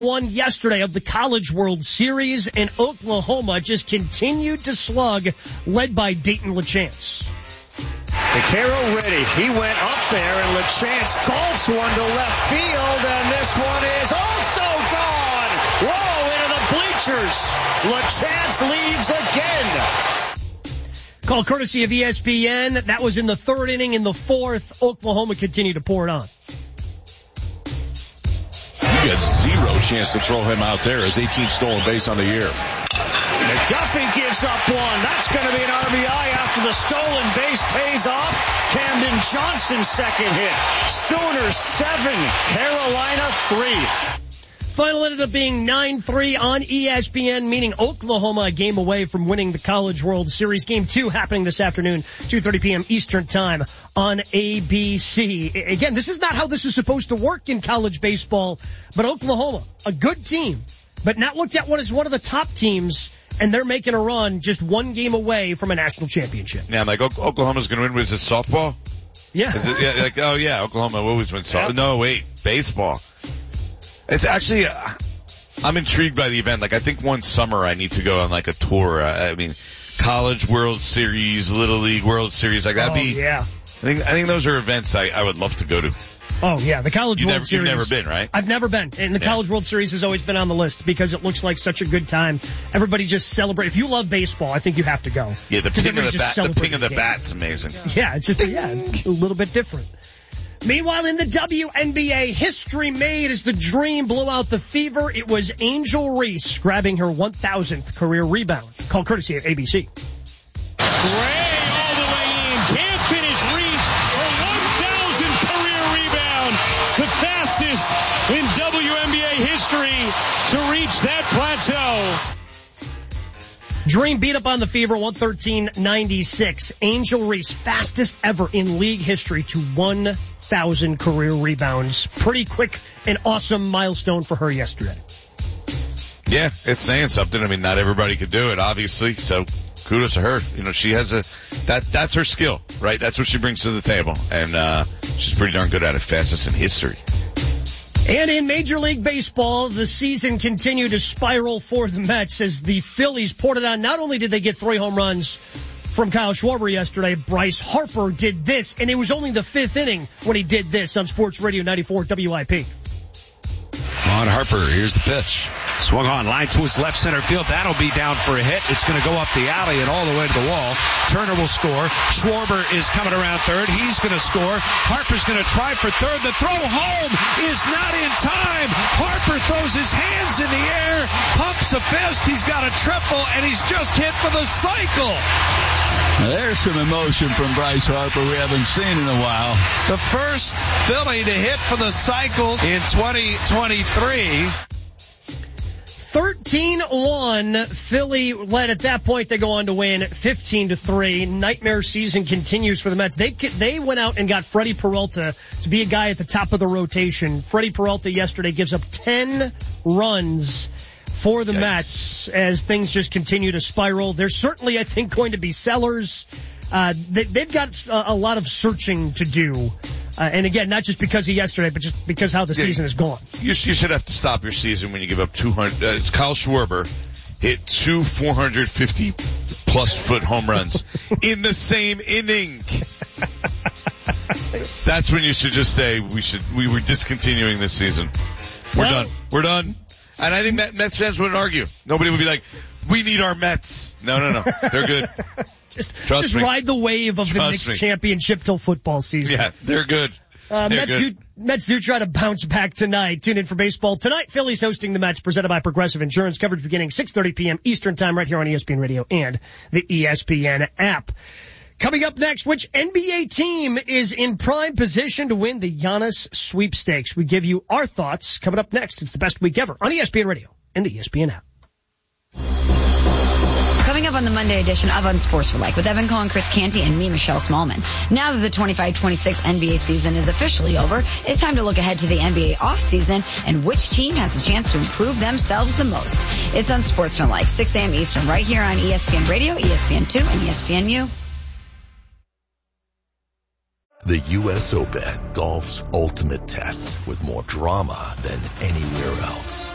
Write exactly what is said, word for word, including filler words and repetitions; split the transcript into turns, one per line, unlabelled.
One yesterday of the College World Series, and Oklahoma just continued to slug, led by Dayton LaChance.
Vaquero ready. He went up there, and LaChance golfs one to left field, and this one is also gone. Whoa, into the bleachers. LaChance leaves again.
Call courtesy of E S P N. That was in the third inning. In the fourth, Oklahoma continued to pour it on.
He had zero chance to throw him out there. His eighteenth stolen base on the year.
McDuffie gives up one. That's going to be an R B I after the stolen base pays off. Camden Johnson second hit. Sooners seven, Carolina three.
Final ended up being nine three on E S P N, meaning Oklahoma a game away from winning the College World Series. Game two happening this afternoon, two thirty p.m. Eastern Time on A B C. Again, this is not how this is supposed to work in college baseball, but Oklahoma, a good team, but not looked at one as one of the top teams, and they're making a run just one game away from a national championship.
Yeah, I'm like, Oklahoma's going to win with this softball?
Yeah.
Is it, yeah. Like, oh yeah, Oklahoma always wins softball. Yep. No, wait, baseball. It's actually, uh, I'm intrigued by the event. Like, I think one summer I need to go on like a tour. Uh, I mean, College World Series, Little League World Series, like that'd
oh,
be.
Yeah.
I think I think those are events I, I would love to go to.
Oh yeah, the College
you've
World
never,
Series.
You've never been, right?
I've never been, and the yeah. College World Series has always been on the list because it looks like such a good time. Everybody just celebrate. If you love baseball, I think you have to go.
Yeah, the ping of the bat, the ping of the
game. bat's
amazing.
Yeah, it's just a, yeah, a little bit different. Meanwhile, in the W N B A, history made as the Dream blew out the Fever. It was Angel Reese grabbing her one thousandth career rebound. Call courtesy of A B C.
Gray all the way in. Can't finish Reese. Her one thousandth career rebound. The fastest in W N B A history to reach that plateau.
Dream beat up on the Fever, one thirteen ninety-six. Angel Reese, fastest ever in league history to one thousand career rebounds. Pretty quick and awesome milestone for her yesterday.
Yeah, it's saying something. I mean, not everybody could do it, obviously, so kudos to her. You know, she has a, that, that's her skill, right? That's what she brings to the table, and uh she's pretty darn good at it, fastest in history.
And in Major League Baseball, the season continued to spiral for the Mets as the Phillies poured it on. Not only did they get three home runs from Kyle Schwarber yesterday, Bryce Harper did this, and it was only the fifth inning when he did this on Sports Radio ninety-four W I P.
On Harper, here's the pitch.
Swung on, line to his left center field. That'll be down for a hit. It's going to go up the alley and all the way to the wall. Turner will score. Schwarber is coming around third. He's going to score. Harper's going to try for third. The throw home is not in time. Harper throws his hands in the air, pumps a fist. He's got a triple, and he's just hit for the cycle.
There's some emotion from Bryce Harper we haven't seen in a while.
The first Philly to hit for the cycle in twenty twenty-three.
thirteen one, Philly led at that point. They go on to win fifteen to three. Nightmare season continues for the Mets. They they went out and got Freddie Peralta to be a guy at the top of the rotation. Freddie Peralta yesterday gives up ten runs for the Yikes. Mets as things just continue to spiral. There's certainly, I think, going to be sellers. Uh, they, they've got a, a lot of searching to do. Uh, and again, not just because of yesterday, but just because how the yeah, season is going.
You, you should have to stop your season when you give up two hundred. Uh, Kyle Schwarber hit two four hundred fifty plus foot home runs in the same inning. That's when you should just say we should. We were discontinuing this season. We're well, done. We're done. And I think Mets fans wouldn't argue. Nobody would be like, "We need our Mets." No, no, no. They're good.
Just,
Trust
just
me.
ride the wave of
Trust
the Knicks
me.
championship till football season.
Yeah, they're good.
Uh,
they're
Mets
good.
do, Mets do try to bounce back tonight. Tune in for baseball tonight. Phillies hosting the Mets, presented by Progressive Insurance. Coverage beginning six thirty p.m. Eastern Time right here on E S P N Radio and the E S P N app. Coming up next, which N B A team is in prime position to win the Giannis sweepstakes? We give you our thoughts. Coming up next, it's the best week ever on E S P N Radio and the E S P N app.
Coming up on the Monday edition of Unsportsmanlike with Evan Cohen, Chris Canty, and me, Michelle Smallman. Now that the twenty-five twenty-six N B A season is officially over, it's time to look ahead to the N B A offseason and which team has the chance to improve themselves the most. It's Unsportsmanlike, six a.m. Eastern, right here on E S P N Radio, E S P N two, and E S P N U.
The U S Open, golf's ultimate test with more drama than anywhere else.